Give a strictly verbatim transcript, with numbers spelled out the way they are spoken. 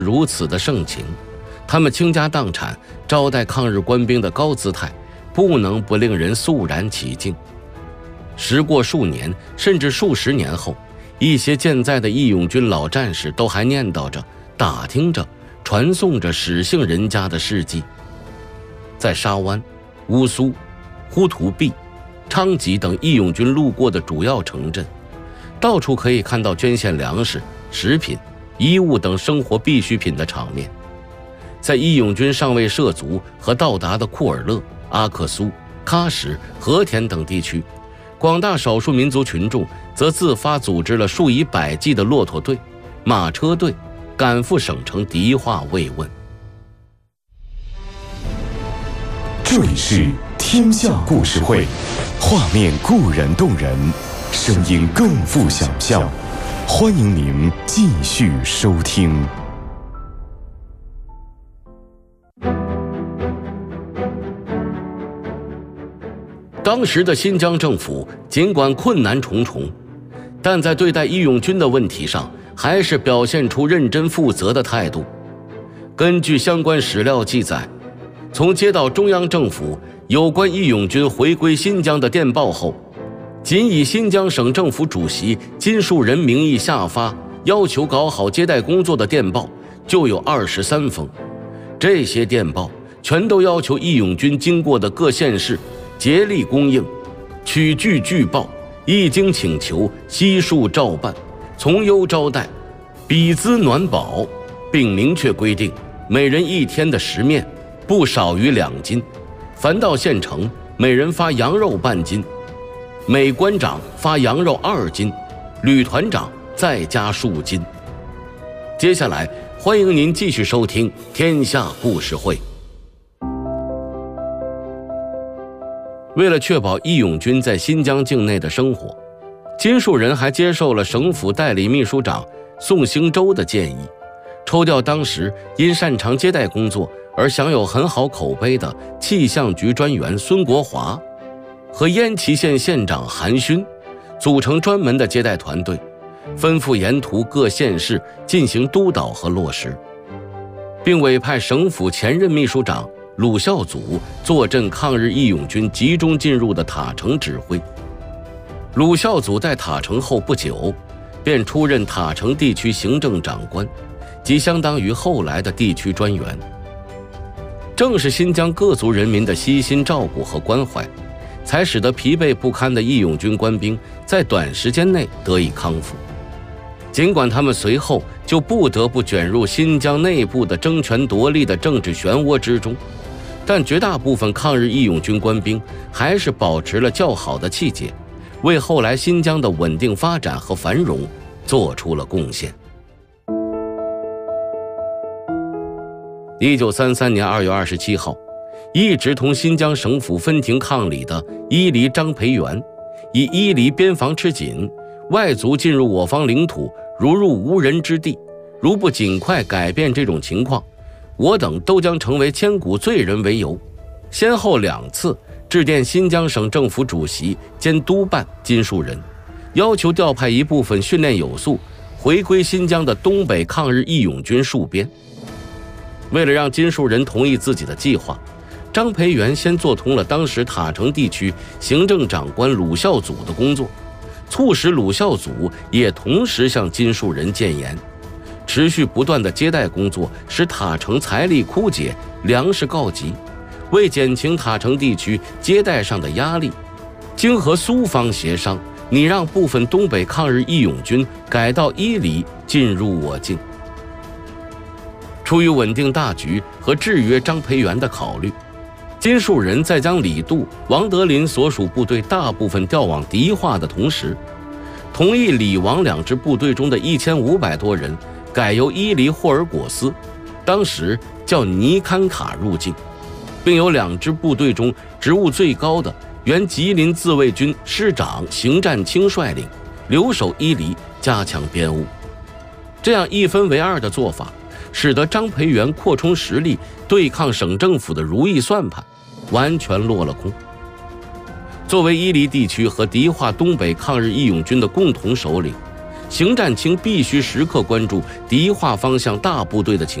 如此的盛情，他们倾家荡产招待抗日官兵的高姿态，不能不令人肃然起敬。时过数年，甚至数十年后，一些健在的义勇军老战士都还念叨着、打听着、传颂着史姓人家的事迹。在沙湾、乌苏、呼图壁、昌吉等义勇军路过的主要城镇，到处可以看到捐献粮食、食品、衣物等生活必需品的场面。在义勇军尚未涉足和到达的库尔勒、阿克苏、喀什、和田等地区，广大少数民族群众则自发组织了数以百计的骆驼队、马车队，赶赴省城迪化慰问。 这里是天下故事会，画面固然动人，声音更富想象。欢迎您继续收听。 当时的新疆政府尽管困难重重，但在对待义勇军的问题上，还是表现出认真负责的态度。根据相关史料记载，从接到中央政府有关义勇军回归新疆的电报后，仅以新疆省政府主席金树人名义下发要求搞好接待工作的电报就有二十三封。这些电报全都要求义勇军经过的各县市竭力供应，曲据据报，一经请求悉数照办，从优招待，比资暖饱，并明确规定每人一天的食面不少于两斤，凡到县城每人发羊肉半斤，每官长发羊肉二斤，旅团长再加数斤。接下来欢迎您继续收听天下故事会。为了确保义勇军在新疆境内的生活，金树人还接受了省府代理秘书长宋兴洲的建议，抽调当时因擅长接待工作而享有很好口碑的气象局专员孙国华和燕齐县县长韩勋，组成专门的接待团队，吩咐沿途各县市进行督导和落实，并委派省府前任秘书长鲁孝祖坐镇抗日义勇军集中进入的塔城指挥。鲁孝祖在塔城后不久，便出任塔城地区行政长官，即相当于后来的地区专员。正是新疆各族人民的悉心照顾和关怀，才使得疲惫不堪的义勇军官兵在短时间内得以康复。尽管他们随后就不得不卷入新疆内部的争权夺利的政治漩涡之中，但绝大部分抗日义勇军官兵还是保持了较好的气节，为后来新疆的稳定发展和繁荣做出了贡献。一九三三年二月二十七号，一直同新疆省府分庭抗礼的伊犁张培元，以伊犁边防吃紧，外族进入我方领土如入无人之地，如不尽快改变这种情况，我等都将成为千古罪人为由，先后两次致电新疆省政府主席兼督办金树人，要求调派一部分训练有素、回归新疆的东北抗日义勇军戍边。为了让金树人同意自己的计划，张培元先做通了当时塔城地区行政长官鲁孝祖的工作，促使鲁孝祖也同时向金树人谏言。持续不断的接待工作使塔城财力枯竭，粮食告急。为减轻塔城地区接待上的压力，经和苏方协商，拟让部分东北抗日义勇军改到伊犁进入我境。出于稳定大局和制约张培元的考虑，金树人在将李杜、王德林所属部队大部分调往迪化的同时，同意李王两支部队中的一千五百多人改由伊犁霍尔果斯，当时叫尼堪卡入境，并由两支部队中职务最高的原吉林自卫军师长邢占清率领，留守伊犁，加强编务。这样一分为二的做法，使得张培元扩充实力对抗省政府的如意算盘完全落了空。作为伊犁地区和迪化东北抗日义勇军的共同首领， 邢占清必须时刻关注敌化方向大部队的情况。